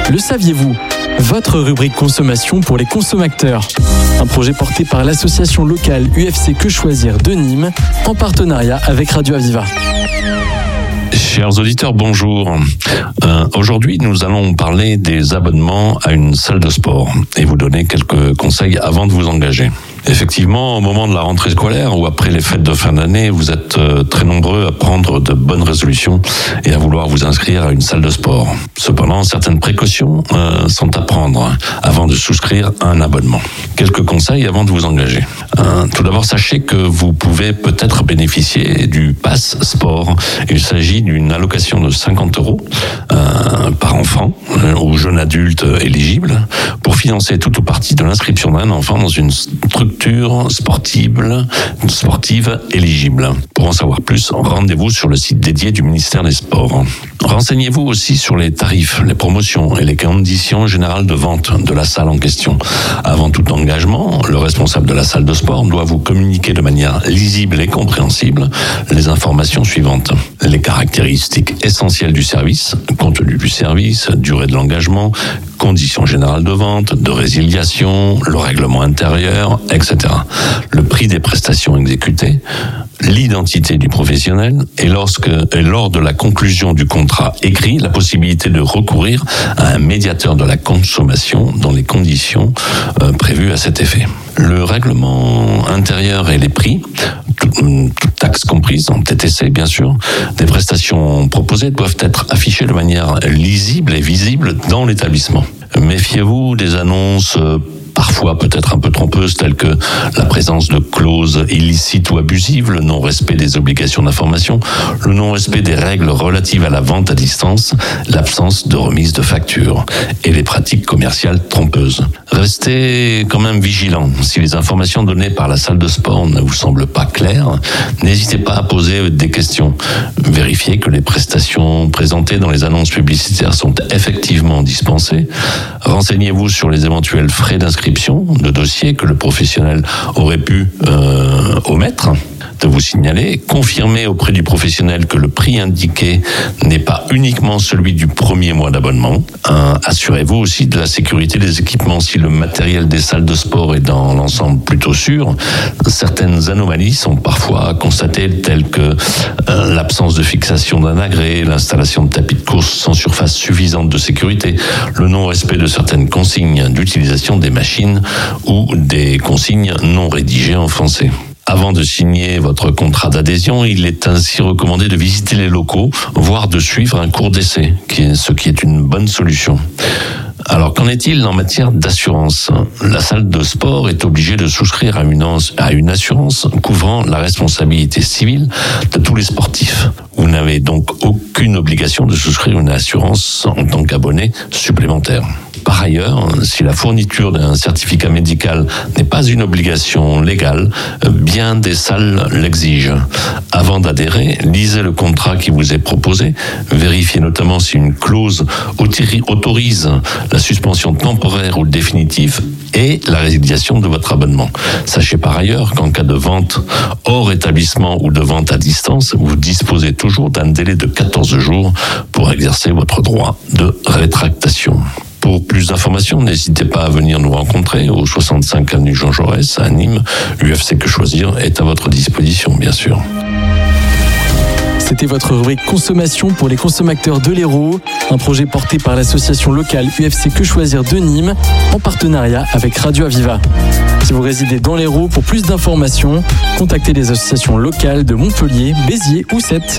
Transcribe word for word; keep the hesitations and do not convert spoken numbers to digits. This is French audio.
Le saviez-vous ? Votre rubrique consommation pour les consommateurs. Un projet porté par l'association locale U F C Que Choisir de Nîmes en partenariat avec Radio Aviva. Chers auditeurs, bonjour. Euh, aujourd'hui, nous allons parler des abonnements à une salle de sport et vous donner quelques conseils avant de vous engager. Effectivement, au moment de la rentrée scolaire ou après les fêtes de fin d'année, vous êtes euh, très nombreux à prendre de bonnes résolutions et à vouloir vous inscrire à une salle de sport. Cependant, certaines précautions euh, sont à prendre avant de souscrire à un abonnement. Quelques conseils avant de vous engager. Euh, tout d'abord, sachez que vous pouvez peut-être bénéficier du Pass Sport. Il s'agit d'une allocation de cinquante euros euh, par enfant euh, ou jeune adulte éligible pour financer tout ou partie de l'inscription d'un enfant dans une structure sportive, sportive éligible. Pour en savoir plus, rendez-vous sur le site dédié du ministère des Sports. Renseignez-vous aussi sur les tarifs, les promotions et les conditions générales de vente de la salle en question. Avant tout engagement, le responsable de la salle de sport doit vous communiquer de manière lisible et compréhensible les informations suivantes. Les caractéristiques essentielles du service, contenu du service, durée de l'engagement, conditions générales de vente, de résiliation, le règlement intérieur, et cetera. Le prix des prestations exécutées, l'identité du professionnel et, lorsque, et lors de la conclusion du contrat écrit, la possibilité de recourir à un médiateur de la consommation dans les conditions euh, prévues à cet effet. Le règlement intérieur et les prix, toutes taxes comprises, en T T C bien sûr, des prestations proposées doivent être affichées de manière lisible et visible dans l'établissement. Méfiez-vous des annonces parfois peut-être un peu trompeuses, telles que la présence de clauses illicites ou abusives, le non-respect des obligations d'information, le non-respect des règles relatives à la vente à distance, l'absence de remise de facture et les pratiques commerciales trompeuses. Restez quand même vigilants. Si les informations données par la salle de sport ne vous semblent pas claires, n'hésitez pas à poser des questions. Vérifiez que les prestations présentées dans les annonces publicitaires sont effectivement dispensées. Renseignez-vous sur les éventuels frais d'inscription de dossier que le professionnel aurait pu euh, omettre de vous signaler. Confirmez auprès du professionnel que le prix indiqué n'est pas uniquement celui du premier mois d'abonnement. Euh, assurez-vous aussi de la sécurité des équipements. Si le matériel des salles de sport est dans l'ensemble plutôt sûr, certaines anomalies sont parfois constatées, telles que euh, l'absence de fixation d'un agrès, l'installation de tapis de course sans surface suffisante de sécurité, le non-respect de certaines consignes d'utilisation des machines ou des consignes non rédigées en français. Avant de signer votre contrat d'adhésion, il est ainsi recommandé de visiter les locaux, voire de suivre un cours d'essai, ce qui est une bonne solution. Alors, qu'en est-il en matière d'assurance ? La salle de sport est obligée de souscrire à une, à une assurance couvrant la responsabilité civile de tous les sportifs. Vous n'avez donc aucune obligation de souscrire une assurance en tant qu'abonné supplémentaire. Par ailleurs, si la fourniture d'un certificat médical n'est pas une obligation légale, bien des salles l'exigent. Avant d'adhérer, lisez le contrat qui vous est proposé. Vérifiez notamment si une clause autorise la suspension temporaire ou définitive et la résiliation de votre abonnement. Sachez par ailleurs qu'en cas de vente hors établissement ou de vente à distance, vous disposez toujours d'un délai de quatorze jours pour exercer votre droit de rétractation. Pour plus d'informations, n'hésitez pas à venir nous rencontrer au soixante-cinq avenue Jean Jaurès à Nîmes. U F C Que Choisir est à votre disposition, bien sûr. C'était votre rubrique consommation pour les consommateurs de l'Hérault, un projet porté par l'association locale U F C Que Choisir de Nîmes en partenariat avec Radio Aviva. Si vous résidez dans l'Hérault, pour plus d'informations, contactez les associations locales de Montpellier, Béziers ou Sète.